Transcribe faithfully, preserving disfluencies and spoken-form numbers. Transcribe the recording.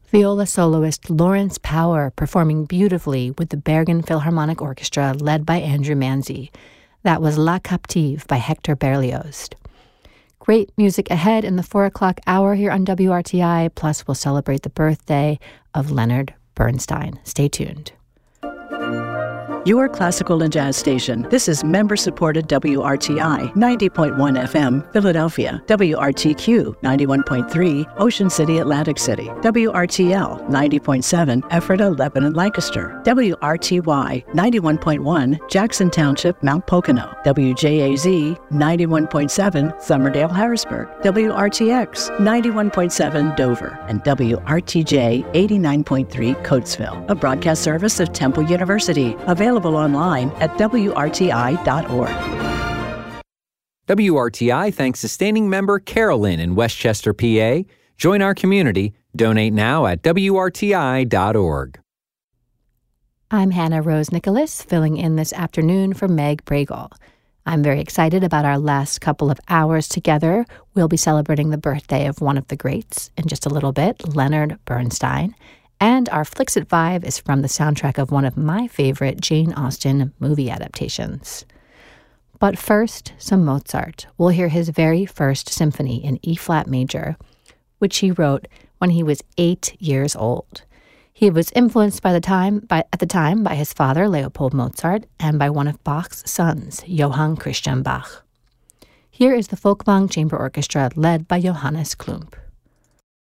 Viola soloist Lawrence Power performing beautifully with the Bergen Philharmonic Orchestra led by Andrew Manzi. That was La Captive by Hector Berlioz. Great music ahead in the four o'clock hour here on W R T I, plus we'll celebrate the birthday of Leonard Bernstein. Stay tuned. Your classical and jazz station. This is member-supported W R T I, ninety point one F M, Philadelphia. W R T Q, ninety-one point three, Ocean City, Atlantic City. W R T L, ninety point seven, Ephrata, Lebanon, Lancaster. W R T Y, ninety-one point one, Jackson Township, Mount Pocono. W J A Z, ninety-one point seven, Somerdale, Harrisburg. W R T X, ninety-one point seven, Dover. And W R T J, eighty-nine point three, Coatesville. A broadcast service of Temple University. Available online at W R T I dot org. W R T I thanks sustaining member Carolyn in Westchester, P A. Join our community. Donate now at W R T I dot org. I'm Hannah Rose Nicholas, filling in this afternoon for Meg Bregel. I'm very excited about our last couple of hours together. We'll be celebrating the birthday of one of the greats in just a little bit, Leonard Bernstein. And our Flix It Vibe is from the soundtrack of one of my favorite Jane Austen movie adaptations. But first, some Mozart. We'll hear his very first symphony in E-flat major, which he wrote when he was eight years old. He was influenced by the time, by, at the time by his father, Leopold Mozart, and by one of Bach's sons, Johann Christian Bach. Here is the Folkwang Chamber Orchestra led by Johannes Klump.